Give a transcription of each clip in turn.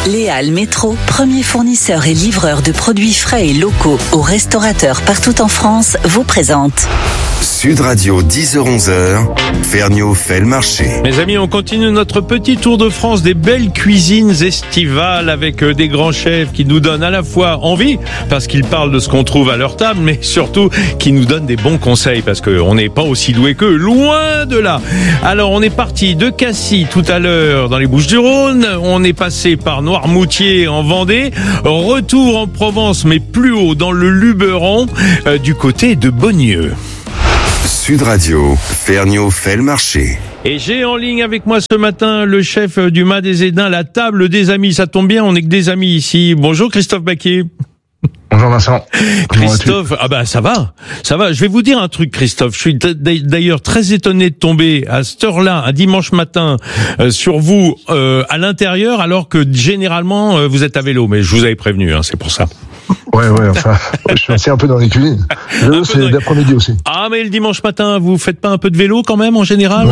Léal Métro, premier fournisseur et livreur de produits frais et locaux aux restaurateurs partout en France, vous présente Sud Radio, 10h-11h, Ferniaud fait le marché. Mes amis, on continue notre petit tour de France des belles cuisines estivales avec des grands chefs qui nous donnent à la fois envie, parce qu'ils parlent de ce qu'on trouve à leur table, mais surtout qui nous donnent des bons conseils, parce qu'on n'est pas aussi doué qu'eux, loin de là. Alors, on est parti de Cassis tout à l'heure dans les Bouches-du-Rhône, on est passé par Noirmoutier en Vendée, retour en Provence, mais plus haut dans le Luberon, du côté de Beaunieu. Sud Radio, Ferniaud fait le marché. Et j'ai en ligne avec moi ce matin le chef du Mas des Édins, la table des amis. Ça tombe bien, on n'est que des amis ici. Bonjour Christophe Baquier. Bonjour Vincent. Christophe, ça va. Je vais vous dire un truc, Christophe. Je suis d'ailleurs très étonné de tomber à cette heure-là, un dimanche matin, sur vous à l'intérieur, alors que généralement vous êtes à vélo. Mais je vous avais prévenu, c'est pour ça. Ouais, enfin, je suis assis un peu dans les cuisines. Le c'est l'après-midi aussi. Ah, mais le dimanche matin, vous faites pas un peu de vélo quand même en général?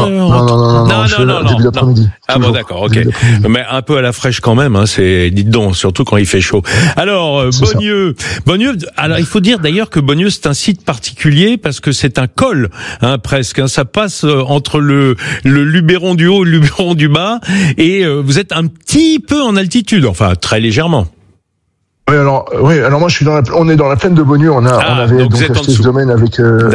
Non. Début d'après-midi. Ah bon, d'accord, ok. Mais un peu à la fraîche quand même, dites donc, surtout quand il fait chaud. Alors, Beaunieu, alors il faut dire d'ailleurs que Beaunieu c'est un site particulier parce que c'est un col, presque. Ça passe entre le Luberon du haut et le Luberon du bas, et vous êtes un petit peu en altitude, enfin très légèrement. Oui, alors moi je suis on est dans la plaine de Beaunieu, on avait donc acheté ce domaine avec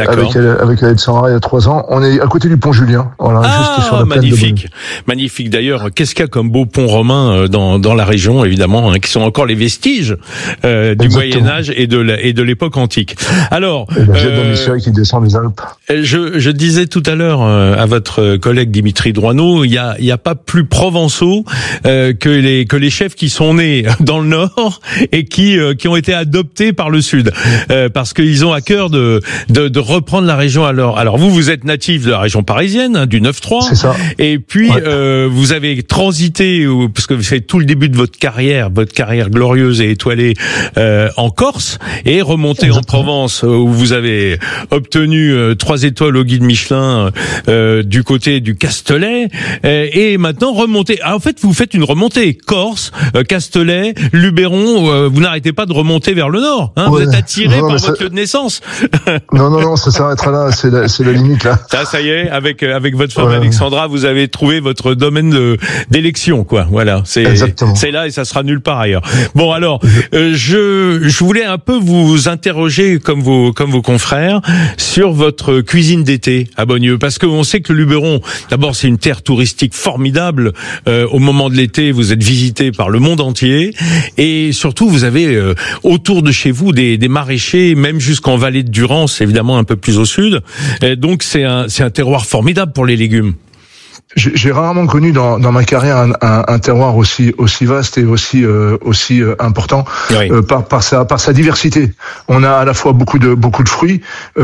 la aide Sandra il y a 3 ans. On est à côté du pont Julien. Voilà, juste sur la plaine de Beaunieu. Magnifique d'ailleurs. Qu'est-ce qu'il y a comme beau pont romain dans la région, évidemment, qui sont encore les vestiges du Moyen-Âge et de l'époque antique. Alors, la jet d'Amissaï qui descend des Alpes. Je disais tout à l'heure à votre collègue Dimitri Droineau, il y a pas plus provençaux que les chefs qui sont nés dans le Nord et qui ont été adoptés par le Sud, parce qu'ils ont à cœur de reprendre la région à leur. Alors vous êtes natif de la région parisienne, du 9-3. C'est ça. Et puis vous avez transité, parce que vous faites tout le début de votre carrière glorieuse et étoilée en Corse, et remonté en Provence où vous avez obtenu 3 étoiles au guide Michelin du côté du Castellet, et maintenant remonté. En fait, vous faites une remontée Corse, Castellet, Luberon. Vous n'arrêtez pas de remonter vers le nord, vous êtes attiré par votre lieu de naissance. Non, ça s'arrêtera là, c'est la limite là. Ça y est, avec votre femme Alexandra, vous avez trouvé votre domaine d'élection, quoi. Voilà, c'est là et ça sera nulle part ailleurs. Bon, alors, je voulais un peu vous interroger comme vos confrères sur votre cuisine d'été à Beaunieu, parce qu'on sait que le Luberon, d'abord, c'est une terre touristique formidable. Au moment de l'été, vous êtes visité par le monde entier, et surtout vous avez autour de chez vous des maraîchers, même jusqu'en vallée de Durance, évidemment un peu plus au sud. Et donc c'est un terroir formidable pour les légumes. J'ai rarement connu dans ma carrière un terroir aussi vaste et aussi important, par sa diversité. On a à la fois beaucoup de fruits,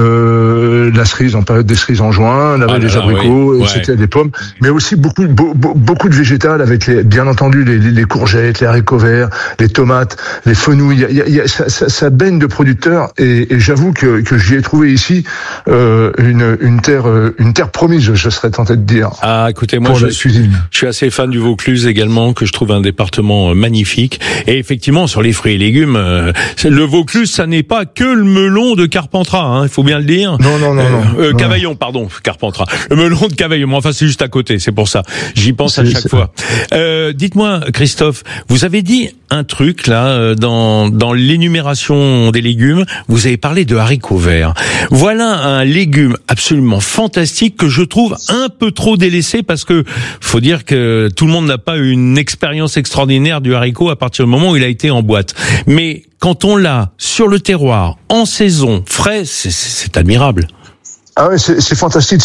la cerise en période des cerises en juin, les abricots, etc., des pommes, mais aussi beaucoup de végétal avec bien entendu les courgettes, les haricots verts, les tomates, les fenouils. Ça baigne de producteurs, et j'avoue que j'y ai trouvé ici une terre promise, je serais tenté de dire. Écoutez, moi je suis assez fan du Vaucluse également, que je trouve un département magnifique. Et effectivement, sur les fruits et légumes, le Vaucluse, ça n'est pas que le melon de Carpentras, il faut bien le dire. Non. Cavaillon, pardon, Carpentras. Le melon de Cavaillon, mais enfin c'est juste à côté, c'est pour ça. J'y pense à chaque fois. Dites-moi, Christophe, vous avez dit un truc là dans l'énumération des légumes. Vous avez parlé de haricots verts. Voilà un légume absolument fantastique que je trouve un peu trop délaissé, parce que faut dire que tout le monde n'a pas une expérience extraordinaire du haricot à partir du moment où il a été en boîte. Mais quand on l'a sur le terroir, en saison, frais, c'est admirable. Ah ouais, c'est fantastique.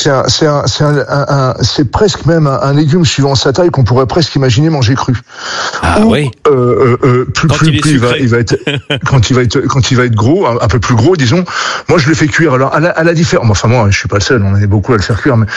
C'est presque même un légume suivant sa taille qu'on pourrait presque imaginer manger cru. Oui. Plus il va être quand il va être gros, un peu plus gros, disons. Moi, je le fais cuire. Alors à la différence. Enfin moi, je suis pas le seul. On est beaucoup à le faire cuire, mais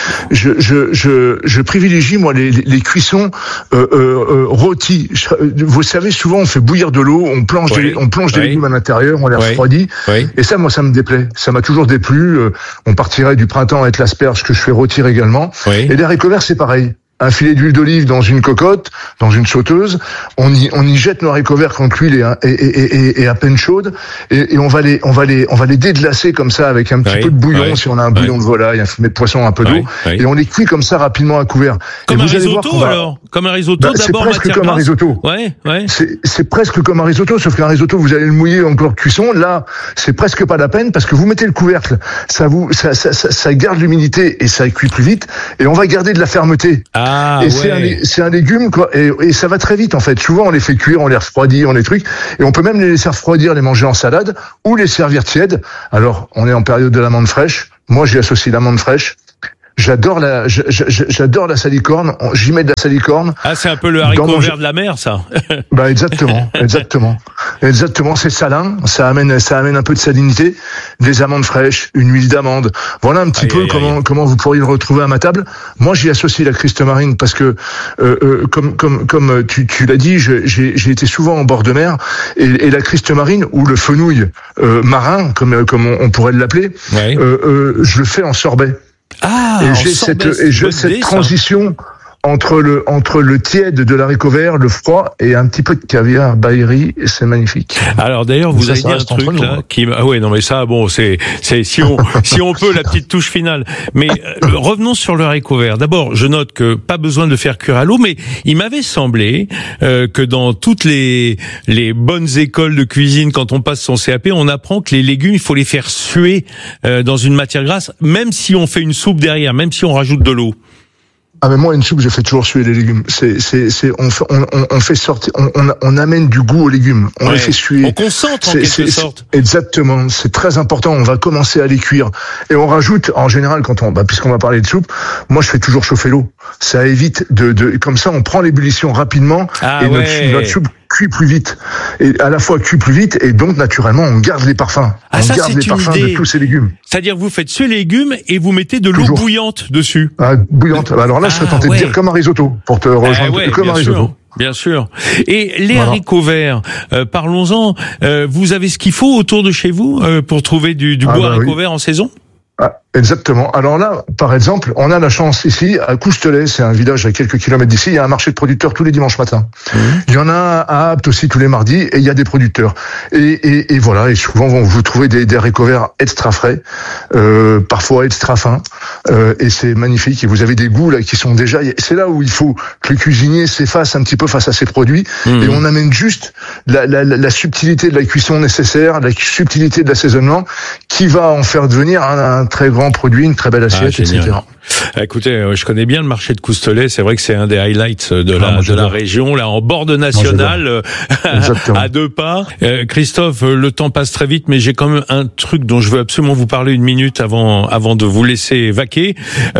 je privilégie moi les cuissons rôties. Vous savez, souvent on fait bouillir de l'eau, on plonge des légumes à l'intérieur, on les refroidit. Et ça, moi, ça me déplaît. Ça m'a toujours déplu. On partirait du printemps avec l'asperge que je fais rôtir également. Et les haricots verts, c'est pareil. un filet d'huile d'olive dans une cocotte, dans une sauteuse. On y jette nos haricots verts quand l'huile est à peine chaude, et on va les déglacer comme ça avec un petit peu de bouillon, si on a un bouillon de volaille, un fumet de poisson, un peu d'eau, et on les cuit comme ça rapidement à couvert. Comme un risotto alors. Comme un risotto, d'abord matière grasse. C'est presque comme un risotto. Ouais. C'est presque comme un risotto, sauf qu'un risotto, vous allez le mouiller en cours de cuisson. Là, c'est presque pas la peine parce que vous mettez le couvercle, ça garde l'humidité et ça cuit plus vite, et on va garder de la fermeté. C'est un légume, quoi, et ça va très vite en fait. Souvent, on les fait cuire, on les refroidit, on les trucs, et on peut même les laisser refroidir, les manger en salade ou les servir tièdes. Alors, on est en période de l'amande fraîche. Moi, j'y associe l'amande fraîche. J'adore la salicorne. J'y mets de la salicorne. Ah, c'est un peu le haricot vert de la mer, ça. Exactement. C'est salin. Ça amène un peu de salinité. Des amandes fraîches, une huile d'amande. Voilà un petit peu comment vous pourriez le retrouver à ma table. Moi, j'y associe la criste marine parce que, comme tu l'as dit, j'ai été souvent en bord de mer, et la criste marine ou le fenouil marin, comme on pourrait l'appeler, je le fais en sorbet. Et j'ai cette transition entre le tiède de l'haricot vert, le froid, et un petit peu de caviar Baïri, et c'est magnifique. Alors d'ailleurs, vous avez dit un truc là qui ça c'est si on peut la petite touche finale. Mais revenons sur le haricot vert. D'abord, je note que pas besoin de faire cuire à l'eau, mais il m'avait semblé que dans toutes les bonnes écoles de cuisine, quand on passe son CAP, on apprend que les légumes, il faut les faire suer dans une matière grasse, même si on fait une soupe derrière, même si on rajoute de l'eau. Ah, mais moi, une soupe, je fais toujours suer les légumes. On fait sortir, on amène du goût aux légumes. On les fait suer. On concentre en quelque sorte. Exactement. C'est très important. On va commencer à les cuire. Et on rajoute, en général, puisqu'on va parler de soupe, moi, je fais toujours chauffer l'eau. Ça évite comme ça, on prend l'ébullition rapidement, notre soupe cuit plus vite. Et à la fois cuit plus vite, et donc, naturellement, on garde les parfums. On garde les parfums de tous ces légumes. C'est-à-dire, vous faites suer les légumes et vous mettez de l'eau bouillante dessus. Bouillante. Alors là, je serais tenté de dire comme un risotto, pour te rejoindre, comme un risotto. Bien sûr. Et les haricots verts, parlons-en. Vous avez ce qu'il faut autour de chez vous pour trouver du beau haricot vert en saison? Exactement. Alors là, par exemple, on a la chance ici, à Coustelet, c'est un village à quelques kilomètres d'ici, il y a un marché de producteurs tous les dimanches matins. Il y en a à Apt aussi tous les mardis, et il y a des producteurs. Et voilà, et souvent vous trouvez des haricots verts extra frais, parfois extra fins, et c'est magnifique. Et vous avez des goûts là qui sont déjà. C'est là où il faut que le cuisinier s'efface un petit peu face à ses produits, et on amène juste la subtilité de la cuisson nécessaire, la subtilité de l'assaisonnement, qui va en faire devenir un très grand produit, une très belle assiette, etc. Écoutez, je connais bien le marché de Coustelet. C'est vrai que c'est un des highlights de la région, là, en bord de national, à 2 pas. Christophe, le temps passe très vite, mais j'ai quand même un truc dont je veux absolument vous parler une minute avant de vous laisser vaquer.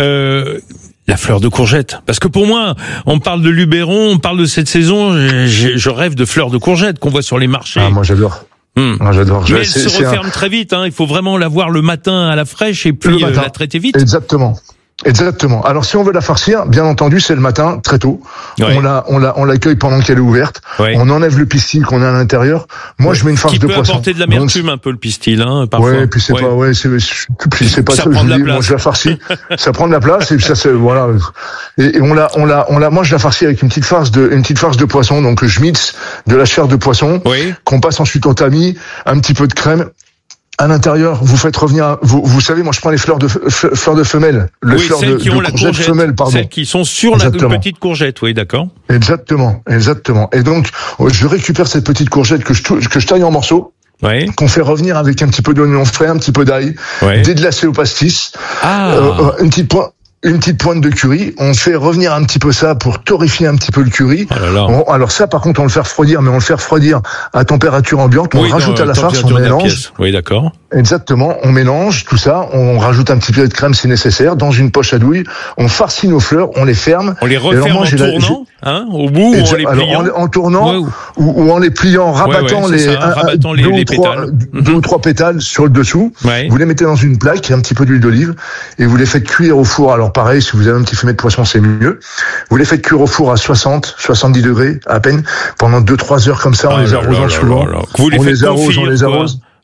La fleur de courgette. Parce que pour moi, on parle de Luberon, on parle de cette saison, je rêve de fleurs de courgette qu'on voit sur les marchés. Ah, moi j'adore. J'adore. Mais elle se referme très vite, hein. Il faut vraiment la voir le matin à la fraîche et puis la traiter vite. Exactement. Alors si on veut la farcir, bien entendu, c'est le matin, très tôt. Ouais. On l'accueille pendant qu'elle est ouverte. Ouais. On enlève le pistil qu'on a à l'intérieur. Moi, je mets une farce de poisson. Qui peut apporter de l'amertume un peu le pistil, hein, parfois. Ouais, puis c'est pas ça. Prend de la place. Moi, je la farcis. Ça prend de la place et ça c'est voilà. Et moi, je la farcis avec une petite farce de poisson. Donc je mixe de la chair de poisson qu'on passe ensuite au tamis, un petit peu de crème. À l'intérieur, vous faites revenir, vous savez, moi je prends les fleurs de femelle, fleurs de courgette femelle, pardon. Celles qui sont sur la petite courgette, oui, d'accord. Exactement. Et donc, je récupère cette petite courgette que je taille en morceaux. Oui. Qu'on fait revenir avec un petit peu d'oignon frais, un petit peu d'ail, déglacé au pastis, une petite pointe de curry. On fait revenir un petit peu ça pour torréfier un petit peu le curry. Alors ça, par contre, on le fait refroidir, mais on le fait refroidir à température ambiante. On rajoute à la farce, on mélange. Oui, d'accord. Exactement. On mélange tout ça. On rajoute un petit peu de crème si nécessaire dans une poche à douille. On farcit nos fleurs, on les ferme. On les referme en tournant, au bout, ou en les pliant. En tournant ou en les pliant, rabattant les pétales. 2 ou 3 pétales sur le dessous. Ouais. Vous les mettez dans une plaque, un petit peu d'huile d'olive, et vous les faites cuire au four. Alors pareil, si vous avez un petit fumet de poisson, c'est mieux. Vous les faites cuire au four à 70 degrés à peine pendant 2-3 heures comme ça, en les arrosant souvent. On les arrose.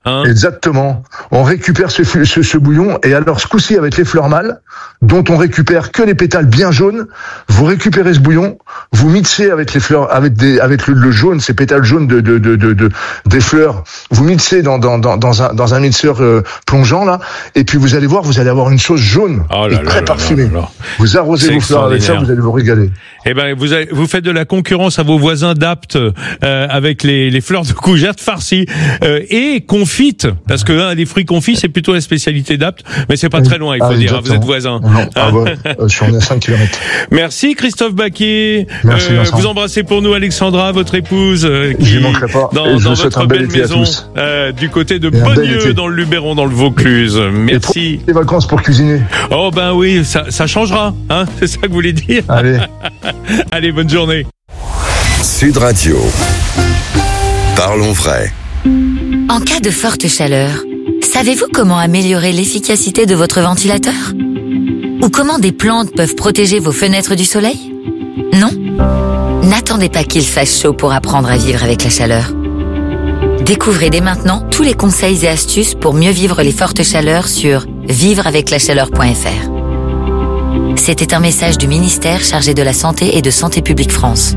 Hein. Exactement. On récupère ce bouillon, et alors ce coup-ci avec les fleurs mâles, dont on récupère que les pétales bien jaunes, vous récupérez ce bouillon, vous mixez avec les fleurs, avec le jaune, ces pétales jaunes des fleurs, vous mixez dans un mixeur plongeant là, et puis vous allez voir, vous allez avoir une sauce jaune et très parfumée. Vous arrosez vos fleurs avec ça, vous allez vous régaler. Eh ben, vous faites de la concurrence à vos voisins d'Apt avec les fleurs de courgette farcies et confites, parce que des fruits confits, c'est plutôt la spécialité d'Apt, mais c'est pas très loin, il faut dire. Vous êtes voisins. Je suis à 5 km. Merci Christophe Baquier. Merci, vous embrassez pour nous Alexandra, votre épouse, qui manquerai pas. dans votre belle maison du côté de Bonnieux, dans le Luberon, dans le Vaucluse. Merci. Les vacances pour cuisiner. Oh ben oui, ça changera, hein, c'est ça que vous voulez dire. Allez. Allez, bonne journée. Sud Radio. Parlons vrai. En cas de forte chaleur, savez-vous comment améliorer l'efficacité de votre ventilateur ? Ou comment des plantes peuvent protéger vos fenêtres du soleil ? Non ? N'attendez pas qu'il fasse chaud pour apprendre à vivre avec la chaleur. Découvrez dès maintenant tous les conseils et astuces pour mieux vivre les fortes chaleurs sur vivreaveclachaleur.fr. C'était un message du ministère chargé de la Santé et de Santé publique France.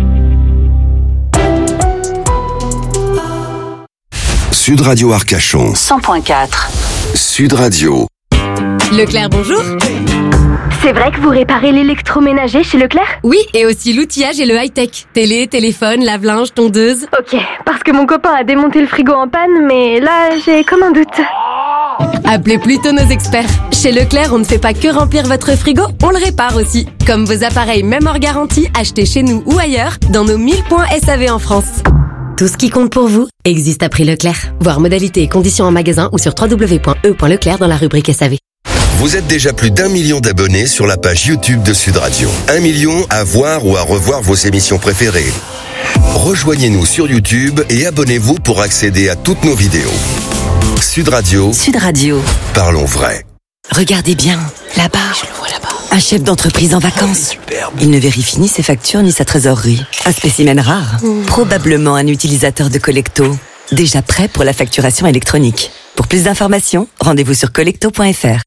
Sud Radio Arcachon. 100.4. Sud Radio. Leclerc, bonjour. C'est vrai que vous réparez l'électroménager chez Leclerc ? Oui, et aussi l'outillage et le high-tech. Télé, téléphone, lave-linge, tondeuse. Ok, parce que mon copain a démonté le frigo en panne, mais là, j'ai comme un doute. Appelez plutôt nos experts. Chez Leclerc, on ne fait pas que remplir votre frigo, on le répare aussi. Comme vos appareils, même hors garantie, achetés chez nous ou ailleurs, dans nos 1000 points SAV en France. Tout ce qui compte pour vous existe à prix Leclerc. Voir modalités et conditions en magasin ou sur www.e.leclerc dans la rubrique SAV. Vous êtes déjà plus d'1 million d'abonnés sur la page YouTube de Sud Radio. 1 million à voir ou à revoir vos émissions préférées. Rejoignez-nous sur YouTube et abonnez-vous pour accéder à toutes nos vidéos. Sud Radio. Sud Radio. Parlons vrai. Regardez bien, là-bas. Je le vois là-bas. Un chef d'entreprise en vacances. Il ne vérifie ni ses factures ni sa trésorerie. Un spécimen rare. Probablement un utilisateur de Collecto. Déjà prêt pour la facturation électronique. Pour plus d'informations, rendez-vous sur collecto.fr.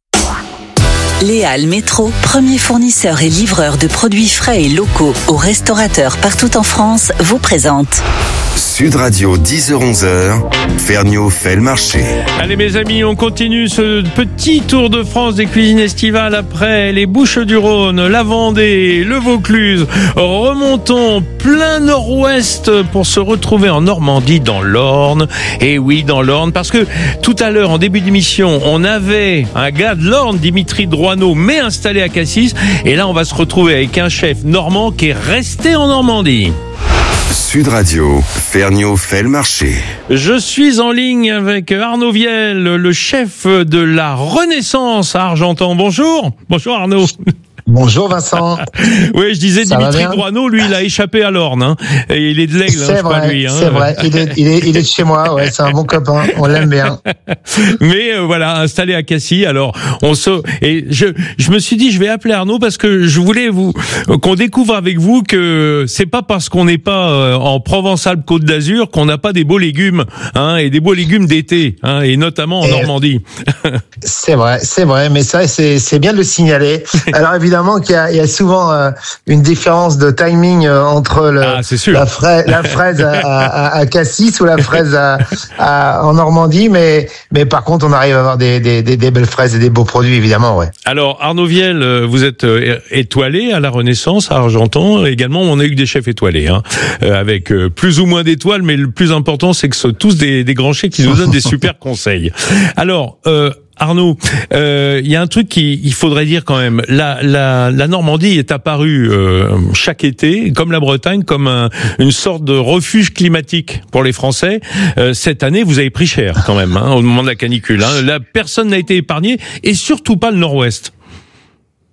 Léal Métro, premier fournisseur et livreur de produits frais et locaux aux restaurateurs partout en France, vous présente Sud Radio, 10h-11h, Ferniaud fait le marché. Allez mes amis, on continue ce petit tour de France des cuisines estivales après les Bouches-du-Rhône, la Vendée, le Vaucluse. Remontons plein nord-ouest pour se retrouver en Normandie, dans l'Orne. Et oui, dans l'Orne, parce que tout à l'heure, en début d'émission, on avait un gars de l'Orne, Dimitri Droineau, mais installé à Cassis. Et là, on va se retrouver avec un chef normand qui est resté en Normandie. Sud Radio, Ferniaud fait le marché. Je suis en ligne avec Arnaud Viel, le chef de la Renaissance à Argentan. Bonjour. Bonjour Arnaud. Bonjour Vincent. Oui, je disais Dimitri Droineau, lui, il a échappé à l'Orne, hein. Et il est de l'Aigle, je sais pas lui. Hein. C'est vrai, il est de chez moi, ouais, c'est un bon copain, on l'aime bien. Mais voilà, installé à Cassis. Alors, je me suis dit, je vais appeler Arnaud parce que je voulais qu'on découvre avec vous que c'est pas parce qu'on n'est pas en Provence-Alpes-Côte d'Azur qu'on n'a pas des beaux légumes, hein, et des beaux légumes d'été, hein, et notamment en Normandie. C'est vrai, mais ça, c'est bien de le signaler. Alors évidemment qu'il y a souvent une différence de timing entre la fraise à Cassis ou la fraise en Normandie, mais par contre on arrive à avoir des belles fraises et des beaux produits évidemment, ouais. Alors Arnaud Viel, vous êtes étoilé à la Renaissance à Argentan. Également, on a eu que des chefs étoilés, hein, avec plus ou moins d'étoiles, mais le plus important, c'est que ce sont tous des grands chefs qui nous donnent des super conseils. Alors Arnaud, il y a un truc qu'il faudrait dire quand même. La Normandie est apparue chaque été, comme la Bretagne, comme une sorte de refuge climatique pour les Français. Cette année, vous avez pris cher quand même, hein, au moment de la canicule. Hein. Personne n'a été épargné, et surtout pas le Nord-Ouest.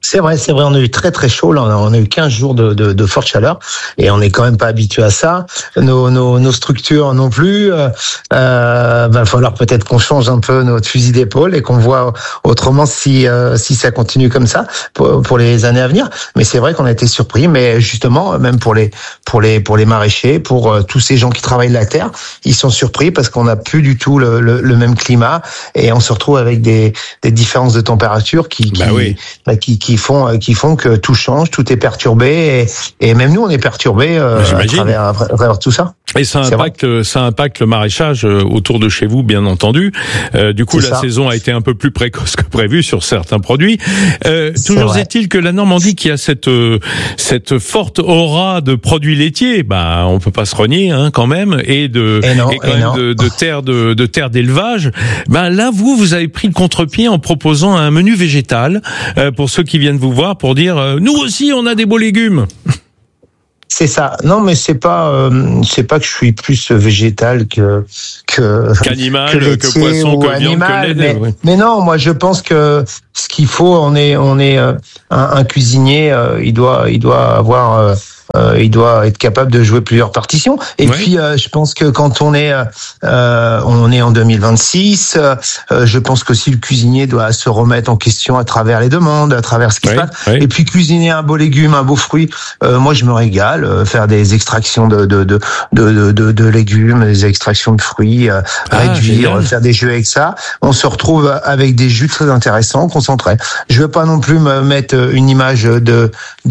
C'est vrai, on a eu très très chaud, là, on a eu 15 jours de forte chaleur, et on n'est quand même pas habitué à ça. Nos structures non plus, va falloir peut-être qu'on change un peu notre fusil d'épaule et qu'on voit autrement si ça continue comme ça pour les années à venir. Mais c'est vrai qu'on a été surpris, mais justement, même pour les maraîchers, pour tous ces gens qui travaillent la terre, ils sont surpris parce qu'on n'a plus du tout le même climat, et on se retrouve avec des différences de température qui font que tout change, tout est perturbé, et même nous on est perturbés à travers tout ça. Et ça impacte le maraîchage autour de chez vous, bien entendu. Du coup, la saison a été un peu plus précoce que prévu sur certains produits. Toujours est-il que la Normandie, qui a cette forte aura de produits laitiers, on peut pas se renier, quand même, et de terres d'élevage. Là, vous avez pris le contre-pied en proposant un menu végétal pour ceux qui viennent vous voir pour dire nous aussi on a des beaux légumes. C'est ça. Non, mais c'est pas que je suis plus végétal qu'animal, que poisson, que viande, que lait. Mais non, moi je pense que ce qu'il faut, on est un cuisinier, il doit avoir il doit être capable de jouer plusieurs partitions. Et puis, je pense que quand on est en 2026, je pense que si le cuisinier doit se remettre en question à travers les demandes, à travers ce qui se passe, et puis cuisiner un beau légume, un beau fruit, moi je me régale, faire des extractions de légumes, des extractions de fruits, réduire, faire des jeux avec ça. On se retrouve avec des jus très intéressants, concentrés. Je veux pas non plus me mettre une image de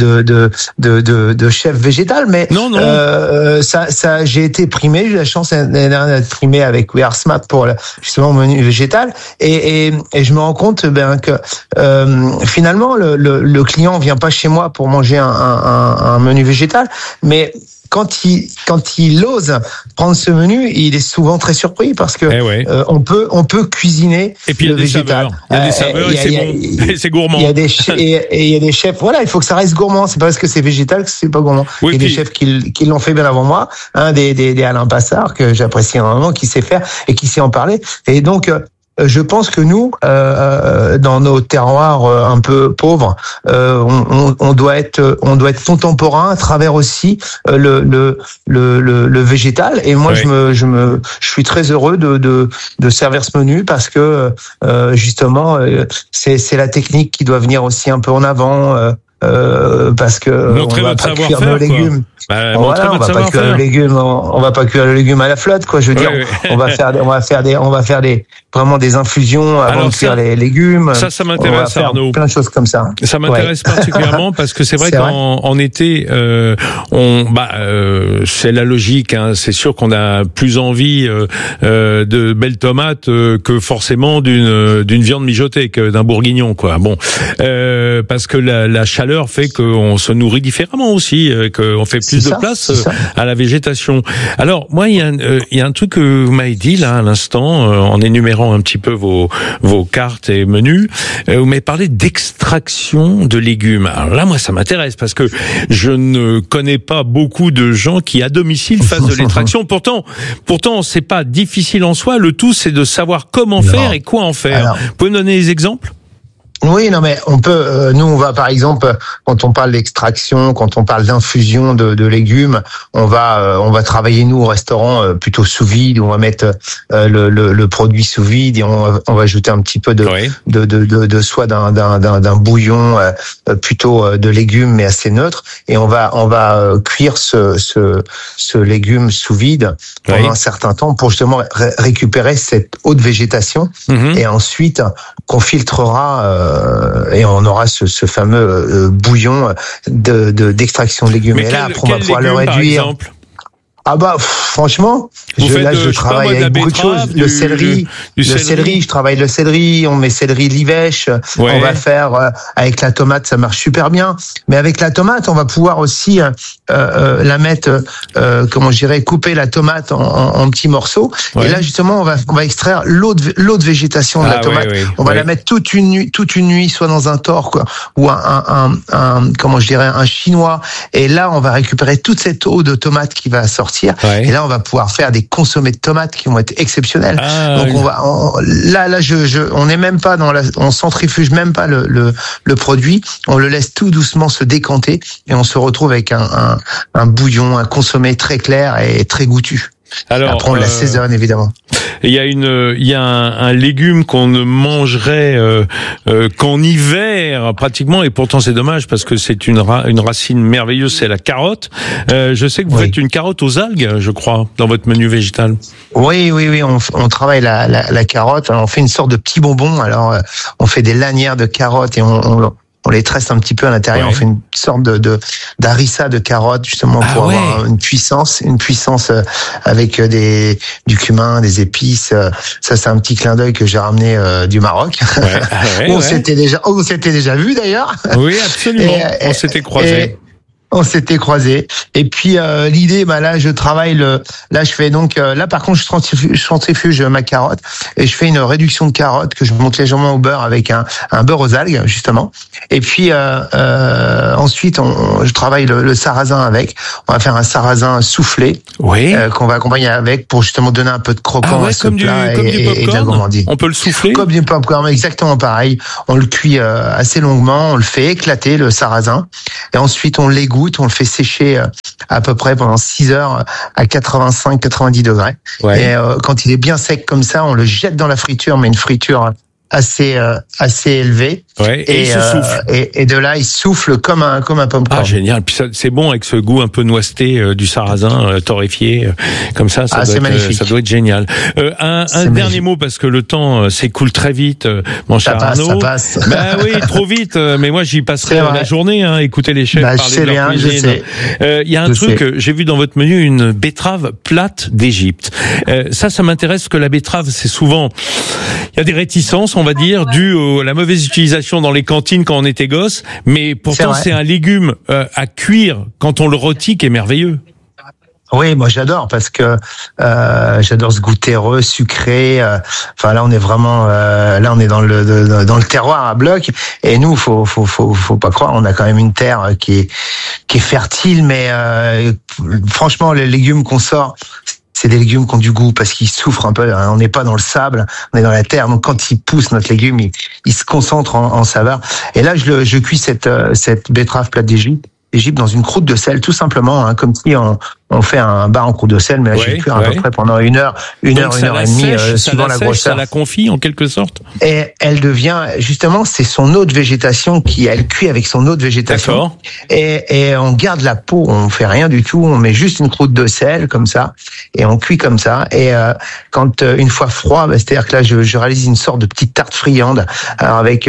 chef végétal, mais ça, j'ai été primé, j'ai eu la chance d'être primé avec We Are Smart pour justement mon menu végétal, et je me rends compte que finalement le client vient pas chez moi pour manger un menu végétal, mais quand il ose prendre ce menu, il est souvent très surpris parce que on peut cuisiner et puis le végétal. Il y a des saveurs et c'est bon, et c'est gourmand. Il y a des chefs. Voilà, il faut que ça reste gourmand. C'est pas parce que c'est végétal que c'est pas gourmand. Il y a des chefs qui l'ont fait bien avant moi. Des Alain Passard que j'apprécie énormément, qui sait faire et qui sait en parler. Et donc je pense que nous, dans nos terroirs un peu pauvres, on doit être contemporain à travers aussi le végétal. Et moi, je suis très heureux de servir ce menu parce que justement, c'est la technique qui doit venir aussi un peu en avant. Parce que montrer on va votre pas cuire nos légumes. On va pas cuire le légume. On va pas cuire le légume à la flotte, quoi. Je veux dire, on va faire vraiment des infusions avant de cuire les légumes. Ça m'intéresse, Arnaud. Plein de choses comme ça. Ça m'intéresse particulièrement parce que c'est vrai qu'en été, c'est la logique. C'est sûr qu'on a plus envie de belles tomates que forcément d'une viande mijotée, que d'un bourguignon, quoi. Bon, parce que la chaleur fait qu'on se nourrit différemment aussi, qu'on fait plus de place à la végétation. Alors moi, il y a un truc que vous m'avez dit là à l'instant, en énumérant un petit peu vos cartes et menus. Vous m'avez parlé d'extraction de légumes. Alors là, moi, ça m'intéresse parce que je ne connais pas beaucoup de gens qui à domicile fassent de l'extraction. Pourtant, c'est pas difficile en soi. Le tout, c'est de savoir comment faire et quoi en faire. Alors, vous pouvez me donner des exemples ? Oui, non, mais on peut. Nous, on va par exemple, quand on parle d'extraction, quand on parle d'infusion de légumes, on va travailler nous au restaurant plutôt sous vide. On va mettre le produit sous vide et on va ajouter un petit peu de soit d'un bouillon plutôt de légumes mais assez neutre, et on va cuire ce légume sous vide pendant un certain temps pour justement récupérer cette eau de végétation, et ensuite qu'on filtrera. Et on aura ce fameux bouillon d'extraction de légumes. Mais et là, après, on va pouvoir le réduire. Franchement, je travaille avec beaucoup de choses. Le céleri, je travaille le céleri, on met céleri livèche, on va faire avec la tomate, ça marche super bien. Mais avec la tomate, on va pouvoir aussi la mettre, couper la tomate en petits morceaux. Et là, justement, on va extraire l'eau de végétation de la tomate. On va la mettre toute une nuit, soit dans un tort, quoi, ou un chinois. Et là, on va récupérer toute cette eau de tomate qui va sortir. Et là, on va pouvoir faire des consommés de tomates qui vont être exceptionnels. Donc on n'est même pas on centrifuge même pas le produit, on le laisse tout doucement se décanter et on se retrouve avec un bouillon, un consommé très clair et très goûtu. Alors, après on l'assaisonne évidemment. Il y a un légume qu'on ne mangerait qu'en hiver pratiquement, et pourtant c'est dommage parce que c'est une racine merveilleuse, c'est la carotte. Je sais que vous faites une carotte aux algues, je crois, dans votre menu végétal. Oui, on travaille la carotte, on fait une sorte de petit bonbon. Alors on fait des lanières de carottes et on les tresse un petit peu à l'intérieur. On fait une sorte d'harissa de carottes justement pour avoir une puissance avec du cumin, des épices. Ça c'est un petit clin d'œil que j'ai ramené du Maroc. On s'était déjà vu d'ailleurs. Oui, absolument. On s'était croisés. On s'était croisés. Et puis l'idée, là je travaille là je fais donc là par contre je centrifuge ma carotte et je fais une réduction de carotte que je monte légèrement au beurre avec un beurre aux algues justement. Et puis ensuite je travaille le sarrasin avec. On va faire un sarrasin soufflé qu'on va accompagner avec pour justement donner un peu de croquant à ce plat et de la gourmandise. On peut le souffler comme du popcorn, exactement pareil. On le cuit assez longuement, on le fait éclater le sarrasin et ensuite on l'égoutte. On le fait sécher à peu près pendant 6 heures à 85-90 degrés. Et quand il est bien sec comme ça, on le jette dans la friture, mais une friture assez élevée. Et il se souffle. Et de là, il souffle comme un popcorn. Ah, génial. Puis c'est bon avec ce goût un peu noiseté du sarrasin torréfié, comme ça. Ça doit être génial. Un dernier mot parce que le temps s'écoule très vite, mon cher Arnaud. Ça passe. Bah oui, trop vite. Mais moi, j'y passerai la journée, écouter les chefs parler de leur cuisine. Il y a un truc, j'ai vu dans votre menu une betterave plate d'Égypte. Ça m'intéresse parce que la betterave, c'est souvent, il y a des réticences, on va dire, dues à la mauvaise utilisation dans les cantines quand on était gosse, mais pourtant c'est un légume à cuire quand on le rôtit qui est merveilleux. Oui, moi j'adore parce que j'adore ce goût terreux, sucré. Enfin là on est vraiment on est dans le terroir à bloc. Et nous faut pas croire, on a quand même une terre qui est fertile, mais franchement les légumes qu'on sort, c'est des légumes qui ont du goût parce qu'ils souffrent un peu. On n'est pas dans le sable, on est dans la terre. Donc quand il pousse notre légume, il se concentre en saveur. Et là, je cuis cette betterave plate d'Égypte dans une croûte de sel, tout simplement, comme si on fait un bar en croûte de sel, mais là, j'ai cuit à peu près pendant une heure et demie, suivant la grosseur. Ça la confit, en quelque sorte. Et elle devient, justement, c'est son eau de végétation elle cuit avec son eau de végétation. D'accord. Et on garde la peau, on fait rien du tout, on met juste une croûte de sel, comme ça, et on cuit comme ça. Et quand, une fois froid, c'est-à-dire que là, je réalise une sorte de petite tarte friande. Alors avec,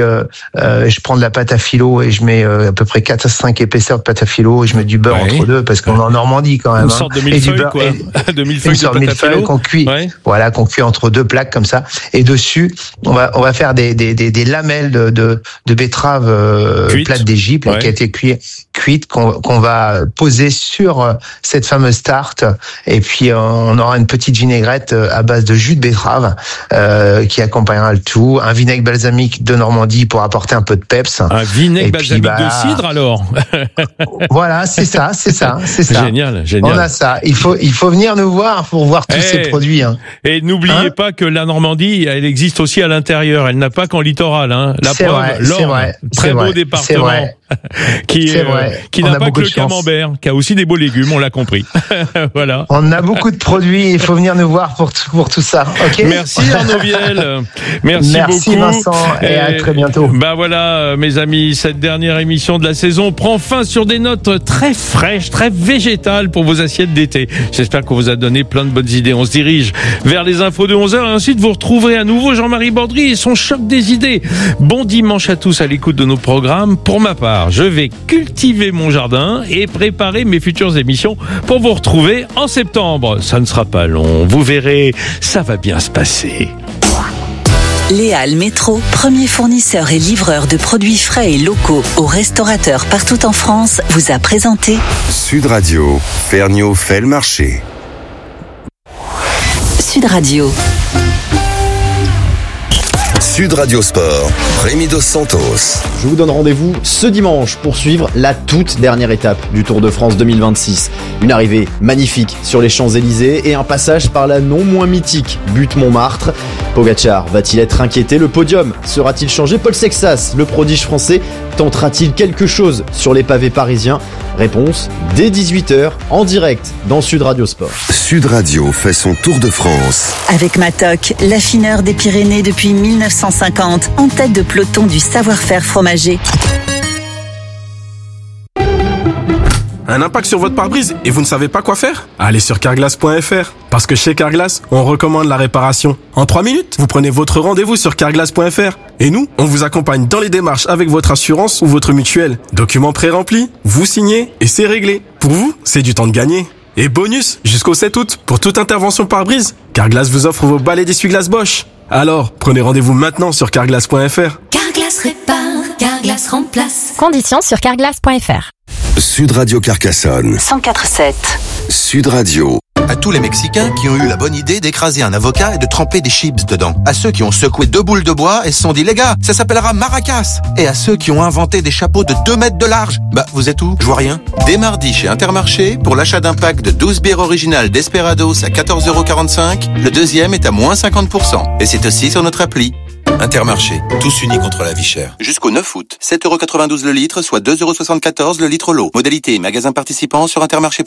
je prends de la pâte à filo et je mets à peu près 4 à 5 épaisseurs de pâte à filo et je mets du beurre entre deux, parce qu'on est en Normandie quand même. Une sorte de millefeuille, quoi. De millefeuille de pâte à filo. Qu'on cuit. Voilà, qu'on cuit entre deux plaques comme ça. Et dessus, on va faire des lamelles de betterave plate d'Égypte, qui a été cuite, qu'on va poser sur cette fameuse tarte. Et puis, on aura une petite vinaigrette à base de jus de betterave, qui accompagnera le tout. Un vinaigre balsamique de Normandie pour apporter un peu de peps. Un vinaigre balsamique de cidre, alors? Voilà, c'est ça. Génial. On a ça. Il faut venir nous voir pour voir tous ces produits. Et n'oubliez pas que la Normandie, elle existe aussi à l'intérieur. Elle n'a pas qu'en littoral. La preuve, l'Orne, très beau département, qui n'a pas que le camembert, qui a aussi des beaux légumes. On l'a compris. Voilà. On a beaucoup de produits. Il faut venir nous voir pour tout ça. Ok. Merci Arnaud Viel. Merci beaucoup. Vincent. Et à très bientôt. Voilà, mes amis, cette dernière émission de la saison prend fin sur des notes très fraîches, très végétales pour vos assiettes d'été. J'espère qu'on vous a donné plein de bonnes idées. On se dirige vers les infos de 11h et ensuite vous retrouverez à nouveau Jean-Marie Bordry et son choc des idées. Bon dimanche à tous à l'écoute de nos programmes. Pour ma part, je vais cultiver mon jardin et préparer mes futures émissions pour vous retrouver en septembre. Ça ne sera pas long. Vous verrez, ça va bien se passer. Les Halles Métro, premier fournisseur et livreur de produits frais et locaux aux restaurateurs partout en France, vous a présenté Sud Radio, Ferniaud fait le marché. Sud Radio. Sud Radio Sport, Rémi Dos Santos. Je vous donne rendez-vous ce dimanche pour suivre la toute dernière étape du Tour de France 2026. Une arrivée magnifique sur les Champs-Élysées et un passage par la non moins mythique butte Montmartre. Pogacar va-t-il être inquiété? Le podium sera-t-il changé? Paul Sexas, le prodige français, tentera-t-il quelque chose sur les pavés parisiens? Réponse dès 18h en direct dans Sud Radio Sport. Sud Radio fait son tour de France. Avec Matok, l'affineur des Pyrénées depuis 1950, en tête de peloton du savoir-faire fromager. Un impact sur votre pare-brise et vous ne savez pas quoi faire? Allez sur carglass.fr. Parce que chez Carglass, on recommande la réparation. En 3 minutes, vous prenez votre rendez-vous sur carglass.fr. Et nous, on vous accompagne dans les démarches avec votre assurance ou votre mutuelle. Documents pré-remplis, vous signez et c'est réglé. Pour vous, c'est du temps de gagner. Et bonus, jusqu'au 7 août, pour toute intervention pare-brise, Carglass vous offre vos balais d'essuie-glace Bosch. Alors, prenez rendez-vous maintenant sur carglass.fr. Carglass répare, Carglass remplace. Conditions sur carglass.fr. Sud Radio Carcassonne 104.7. Sud Radio. À tous les Mexicains qui ont eu la bonne idée d'écraser un avocat et de tremper des chips dedans. À ceux qui ont secoué 2 boules de bois et se sont dit, les gars, ça s'appellera maracas. Et à ceux qui ont inventé des chapeaux de 2 mètres de large. Bah, vous êtes où? Je vois rien. Dès mardi chez Intermarché, pour l'achat d'un pack de 12 bières originales Desperados à 14,45 €, le deuxième est à moins 50%. Et c'est aussi sur notre appli. Intermarché, tous unis contre la vie chère. Jusqu'au 9 août, 7,92 € le litre, soit 2,74 € le litre l'eau. Modalité et magasin participant sur intermarché.fr.